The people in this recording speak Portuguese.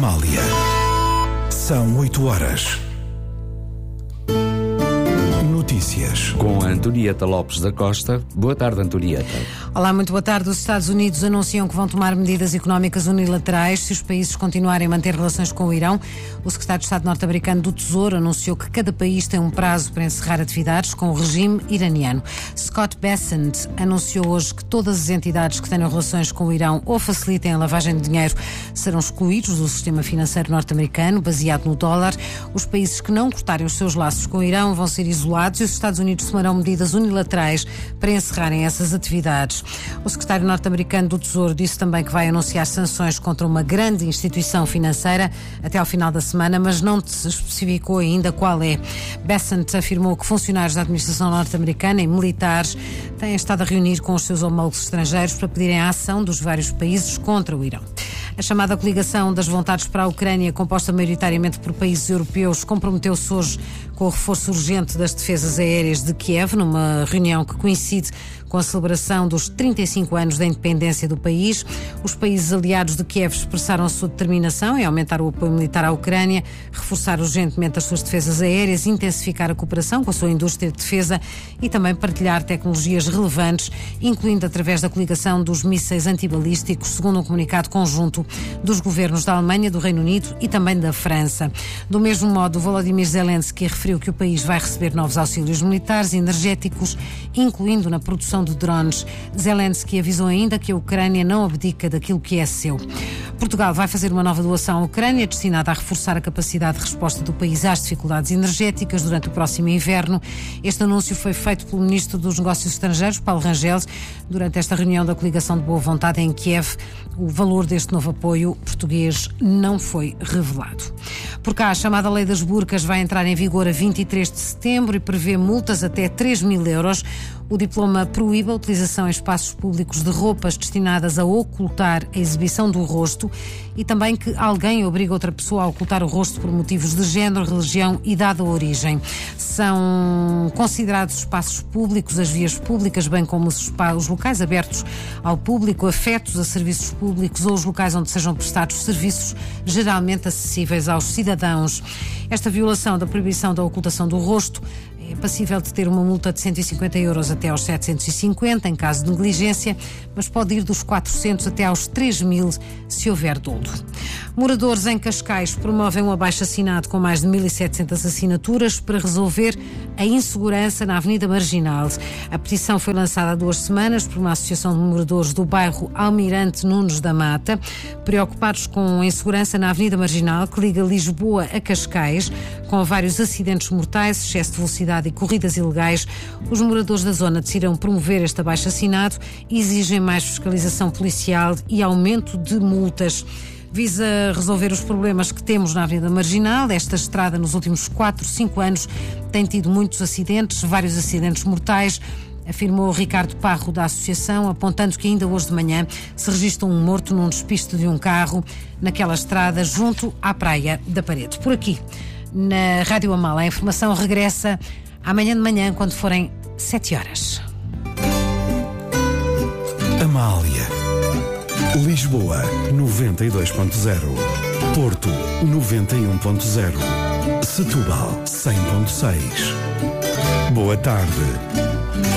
Amália. São 8 horas. Notícias. Com a Antonieta Lopes da Costa. Boa tarde, Antonieta. Olá, muito boa tarde. Os Estados Unidos anunciam que vão tomar medidas económicas unilaterais se os países continuarem a manter relações com o Irão. O secretário de Estado norte-americano do Tesouro anunciou que cada país tem um prazo para encerrar atividades com o regime iraniano. Scott Bessent anunciou hoje que todas as entidades que tenham relações com o Irão ou facilitem a lavagem de dinheiro serão excluídos do sistema financeiro norte-americano, baseado no dólar. Os países que não cortarem os seus laços com o Irão vão ser isolados e os Estados Unidos tomarão medidas unilaterais para encerrarem essas atividades. O secretário norte-americano do Tesouro disse também que vai anunciar sanções contra uma grande instituição financeira até ao final da semana, mas não especificou ainda qual é. Bessent afirmou que funcionários da administração norte-americana e militares têm estado a reunir com os seus homólogos estrangeiros para pedirem a ação dos vários países contra o Irão. A chamada coligação das vontades para a Ucrânia, composta maioritariamente por países europeus, comprometeu-se hoje com o reforço urgente das defesas aéreas de Kiev, numa reunião que coincide com a celebração dos 35 anos da independência do país. Os países aliados de Kiev expressaram a sua determinação em aumentar o apoio militar à Ucrânia, reforçar urgentemente as suas defesas aéreas, intensificar a cooperação com a sua indústria de defesa e também partilhar tecnologias relevantes, incluindo através da coligação dos mísseis antibalísticos, segundo um comunicado conjunto dos governos da Alemanha, do Reino Unido e também da França. Do mesmo modo, Volodymyr Zelensky referiu que o país vai receber novos auxílios militares e energéticos, incluindo na produção de drones. Zelensky avisou ainda que a Ucrânia não abdica daquilo que é seu. Portugal vai fazer uma nova doação à Ucrânia destinada a reforçar a capacidade de resposta do país às dificuldades energéticas durante o próximo inverno. Este anúncio foi feito pelo Ministro dos Negócios Estrangeiros, Paulo Rangel, durante esta reunião da coligação de boa vontade em Kiev. O valor deste novo apoio português não foi revelado. Por cá, a chamada Lei das Burcas vai entrar em vigor a 23 de setembro e prevê multas até 3.000 euros. O diploma proíbe a utilização em espaços públicos de roupas destinadas a ocultar a exibição do rosto e também que alguém obriga outra pessoa a ocultar o rosto por motivos de género, religião, idade ou origem. São considerados espaços públicos as vias públicas, bem como os locais abertos ao público, afetos a serviços públicos ou os locais onde sejam prestados serviços geralmente acessíveis aos cidadãos. Esta violação da proibição da ocultação do rosto é passível de ter uma multa de 150 euros até aos 750 em caso de negligência, mas pode ir dos 400 até aos 3.000 se houver dolo. Moradores em Cascais promovem um abaixo-assinado com mais de 1.700 assinaturas para resolver a insegurança na Avenida Marginal. A petição foi lançada há 2 semanas por uma associação de moradores do bairro Almirante Nunes da Mata, preocupados com a insegurança na Avenida Marginal, que liga Lisboa a Cascais, com vários acidentes mortais, excesso de velocidade e corridas ilegais. Os moradores da zona decidiram promover este abaixo-assinado e exigem mais fiscalização policial e aumento de multas. Visa resolver os problemas que temos na Avenida Marginal. Esta estrada, nos últimos 4, 5 anos, tem tido muitos acidentes, vários acidentes mortais, afirmou Ricardo Parro, da associação, apontando que ainda hoje de manhã se registra um morto num despiste de um carro naquela estrada junto à Praia da Parede. Por aqui, na Rádio Amália, a informação regressa amanhã de manhã, quando forem 7 horas. Amália. Lisboa 92.0, Porto 91.0, Setúbal 100.6. Boa tarde.